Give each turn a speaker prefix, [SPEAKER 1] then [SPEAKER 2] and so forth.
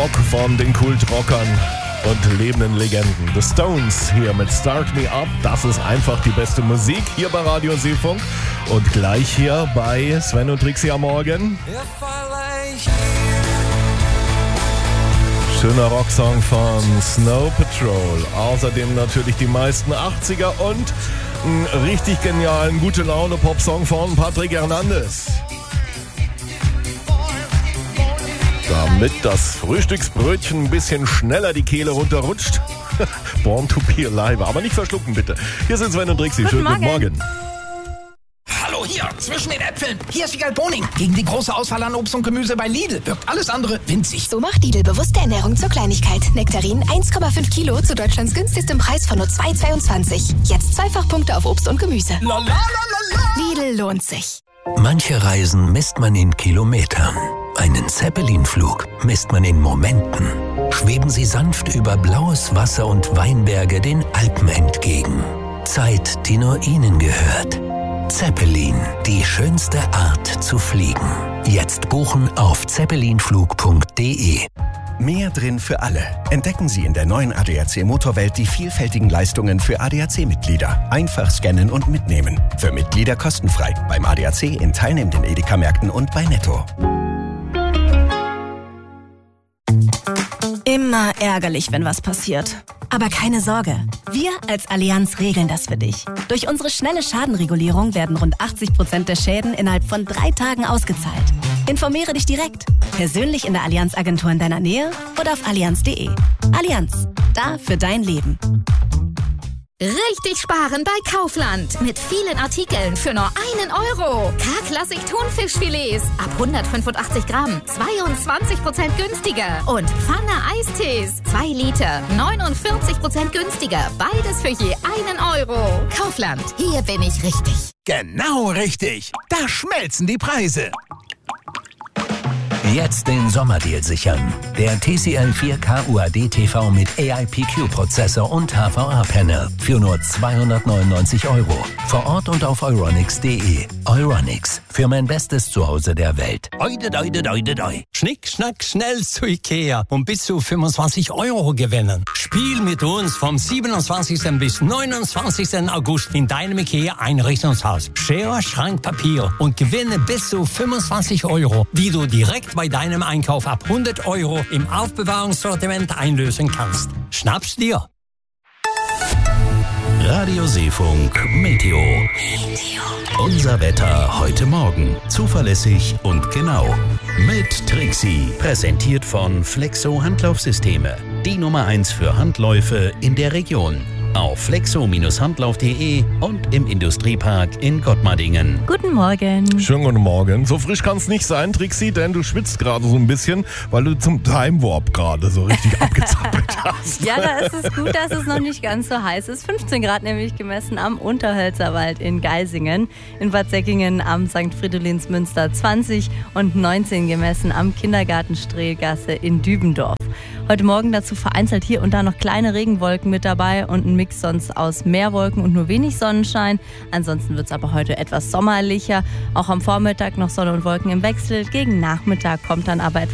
[SPEAKER 1] Rock von den Kultrockern und lebenden Legenden. The Stones hier mit Start Me Up. Das ist einfach die beste Musik hier bei Radio Seefunk. Und gleich hier bei Sven und Trixie am Morgen. Schöner Rocksong von Snow Patrol. Außerdem natürlich die meisten 80er und einen richtig genialen gute Laune Popsong von Patrick Hernandez. Damit das Frühstücksbrötchen ein bisschen schneller die Kehle runterrutscht. Born to be alive. Aber nicht verschlucken, bitte. Hier sind Sven und Trixie. Schönen guten Morgen.
[SPEAKER 2] Hallo, hier, zwischen den Äpfeln. Hier ist Wiegald Boning. Gegen die große Auswahl an Obst und Gemüse bei Lidl wirkt alles andere winzig.
[SPEAKER 3] So macht Lidl bewusste Ernährung zur Kleinigkeit. Nektarin 1,5 Kilo zu Deutschlands günstigstem Preis von nur 2,22. Jetzt Zweifachpunkte auf Obst und Gemüse. Lidl lohnt sich.
[SPEAKER 4] Manche Reisen misst man in Kilometern. Einen Zeppelin-Flug misst man in Momenten. Schweben Sie sanft über blaues Wasser und Weinberge den Alpen entgegen. Zeit, die nur Ihnen gehört. Zeppelin, die schönste Art zu fliegen. Jetzt buchen auf zeppelinflug.de.
[SPEAKER 5] Mehr drin für alle. Entdecken Sie in der neuen ADAC Motorwelt die vielfältigen Leistungen für ADAC-Mitglieder. Einfach scannen und mitnehmen. Für Mitglieder kostenfrei. Beim ADAC in teilnehmenden Edeka-Märkten und bei Netto.
[SPEAKER 6] Immer ärgerlich, wenn was passiert. Aber keine Sorge, wir als Allianz regeln das für dich. Durch unsere schnelle Schadenregulierung werden rund 80% der Schäden innerhalb von 3 Tagen ausgezahlt. Informiere dich direkt, persönlich in der Allianz-Agentur in deiner Nähe oder auf allianz.de. Allianz, da für dein Leben.
[SPEAKER 7] Richtig sparen bei Kaufland. Mit vielen Artikeln für nur 1 Euro. K-Klassik Thunfischfilets ab 185 Gramm. 22% günstiger. Und Pfanne Eistees. 2 Liter. 49% günstiger. Beides für je 1 Euro. Kaufland. Hier bin ich richtig.
[SPEAKER 2] Genau richtig. Da schmelzen die Preise.
[SPEAKER 4] Jetzt den Sommerdeal sichern. Der TCL 4K UHD TV mit AIPQ-Prozessor und HVA-Panel für nur 299 €. Vor Ort und auf euronics.de. Euronics, für mein bestes Zuhause der Welt.
[SPEAKER 8] Schnick, schnack, schnell zu Ikea und bis zu 25 € gewinnen. Spiel mit uns vom 27. bis 29. August in deinem Ikea-Einrichtungshaus. Schere, Schrank, Papier und gewinne bis zu 25 €, die du direkt bei deinem Einkauf ab 100 € im Aufbewahrungssortiment einlösen kannst. Schnapp's dir!
[SPEAKER 9] Radio Seefunk Meteo. Unser Wetter heute Morgen. Zuverlässig und genau. Mit Trixie. Präsentiert von Flexo Handlaufsysteme. Die Nummer 1 für Handläufe in der Region. Auf flexo-handlauf.de und im Industriepark in Gottmardingen.
[SPEAKER 6] Guten Morgen.
[SPEAKER 1] Schönen guten Morgen. So frisch kann es nicht sein, Trixie, denn du schwitzt gerade so ein bisschen, weil du zum Time Warp gerade so richtig abgezappelt hast.
[SPEAKER 10] Ja, da ist es gut, dass es noch nicht ganz so heiß ist. 15 Grad nämlich gemessen am Unterhölzerwald in Geisingen. In Bad Säckingen am St. Fridolinsmünster 20 und 19 gemessen am Kindergartenstrehlgasse in Dübendorf. Heute Morgen dazu vereinzelt hier und da noch kleine Regenwolken mit dabei und ein Mix sonst aus Meerwolken und nur wenig Sonnenschein. Ansonsten wird es aber heute etwas sommerlicher. Auch am Vormittag noch Sonne und Wolken im Wechsel. Gegen Nachmittag kommt dann aber etwas